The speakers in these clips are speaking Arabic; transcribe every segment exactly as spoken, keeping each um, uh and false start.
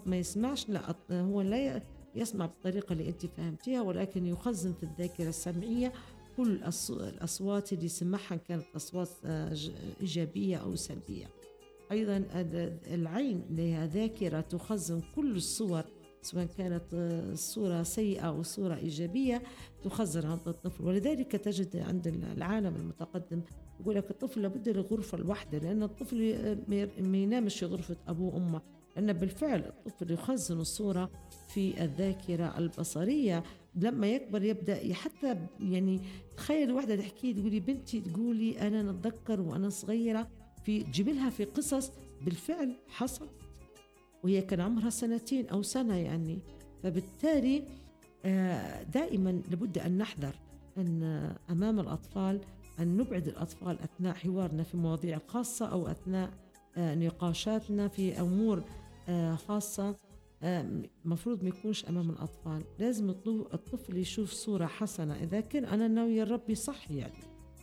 فقط ما يسمعش، لا هو لا يسمع بالطريقة اللي أنت فهمتيها، ولكن يخزن في الذاكرة السمعية كل الأصوات اللي سمعها، كانت أصوات إيجابية أو سلبية. أيضا العين لها ذاكرة تخزن كل الصور، سواء كانت الصورة سيئة أو صورة إيجابية تخزن عند الطفل. ولذلك تجد عند العالم المتقدم يقول لك الطفل لابد لغرفة الوحدة، لأن الطفل ما ينامش في غرفة أبوه وأمه، لأن بالفعل الطفل يخزن الصورة في الذاكرة البصرية. لما يكبر يبدأ حتى يعني تخيل واحدة تحكي تقولي بنتي تقولي أنا نتذكر وأنا صغيرة، في جبلها في قصص بالفعل حصل وهي كان عمرها سنتين أو سنة يعني. فبالتالي دائما لابد أن نحذر أن أمام الأطفال أن نبعد الأطفال أثناء حوارنا في مواضيع خاصة أو أثناء نقاشاتنا في أمور خاصة. مفروض ما يكونش أمام الأطفال، لازم الطفل يشوف صورة حسنة إذا كان أنا ناوي ربي صح يعني.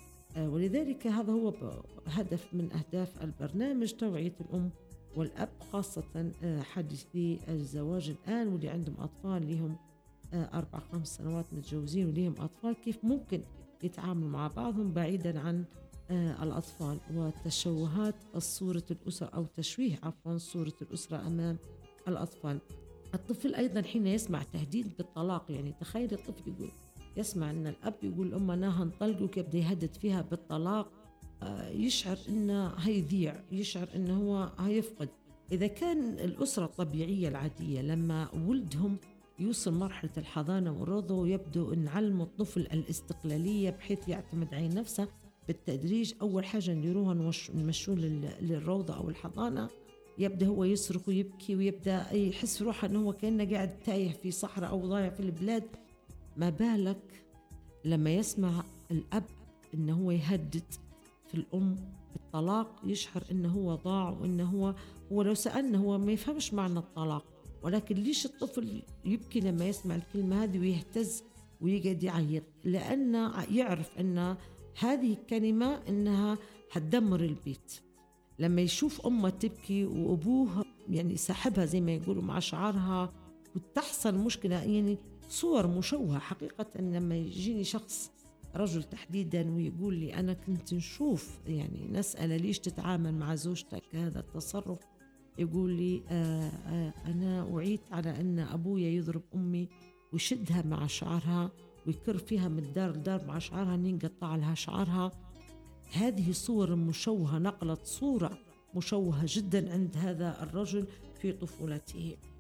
ولذلك هذا هو هدف من أهداف البرنامج، توعية الأم والأب، خاصة حديثي الزواج الآن واللي عندهم أطفال لهم أربع خمس سنوات متجوزين وليهم أطفال، كيف ممكن يتعاملوا مع بعضهم بعيدا عن الأطفال وتشوهات صورة الأسرة أو تشويه عفوا صورة الأسرة أمام الأطفال. الطفل أيضا حين يسمع تهديد بالطلاق، يعني تخيل الطفل يقول يسمع أن الأب يقول أمه أنا هنطلقك، يبدأ يهدد فيها بالطلاق، يشعر أنه هيذيع، يشعر أنه هو هيفقد. إذا كان الأسرة الطبيعية العادية لما ولدهم يوصل مرحلة الحضانة والرضع ويبدو أن علم الطفل الاستقلالية بحيث يعتمد على نفسه بالتدريج، أول حاجة نديروها نمشوه للروضة أو الحضانة، يبدأ هو يصرخ ويبكي ويبدأ يحس روحه أنه هو كأنه قاعد تايه في صحراء أو ضايع في البلاد. ما بالك لما يسمع الأب أنه هو يهدد في الأم بالطلاق، يشعر أنه هو ضاع، وأنه هو, هو لو سألنا هو ما يفهمش معنى الطلاق، ولكن ليش الطفل يبكي لما يسمع الكلمة هذه ويهتز ويقعد يعيط؟ لأنه يعرف أن هذه الكلمة أنها هتدمر البيت. لما يشوف أمه تبكي وأبوه يعني سحبها زي ما يقولوا مع شعرها وتحصل مشكلة، يعني صور مشوهة حقيقة. لما يجيني شخص رجل تحديدا ويقول لي أنا كنت نشوف يعني نسأل ليش تتعامل مع زوجتك هذا التصرف، يقول لي آآ آآ أنا أعيت على أن أبويا يضرب أمي ويشدها مع شعرها ويكر فيها من الدار لدار مع شعرها ينقطع لها شعرها. هذه صور مشوهة، نقلت صورة مشوهة جدا عند هذا الرجل في طفولته.